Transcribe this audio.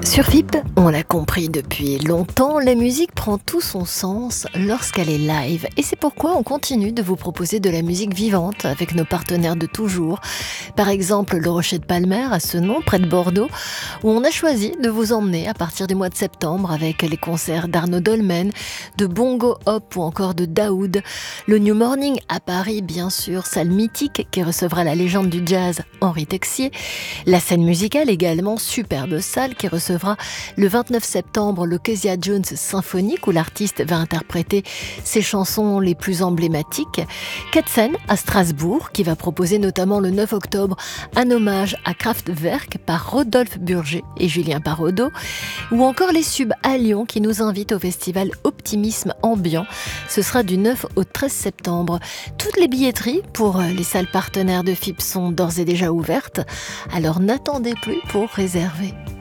Sur FIP, on l'a compris depuis longtemps, la musique prend tout son sens lorsqu'elle est live. Et c'est pourquoi on continue de vous proposer de la musique vivante avec nos partenaires de toujours. Par exemple, le Rocher de Palmer, à Senon, près de Bordeaux, où on a choisi de vous emmener à partir du mois de septembre avec les concerts d'Arnaud Dolmen, de Bongo Hop ou encore de Daoud. Le New Morning à Paris, bien sûr, salle mythique qui recevra la légende du jazz Henri Texier. La scène musicale également, superbe salle qui recevra le 29 septembre le Kezia Jones Symphonique où l'artiste va interpréter ses chansons les plus emblématiques. Ketsen à Strasbourg qui va proposer notamment le 9 octobre un hommage à Kraftwerk par Rodolphe Burger et Julien Paraudot, ou encore les Subs à Lyon qui nous invitent au festival Optimisme Ambiant. Ce sera du 9 au 13 septembre. Toutes les billetteries pour les salles partenaires de FIP sont d'ores et déjà ouvertes, alors n'attendez plus pour réserver.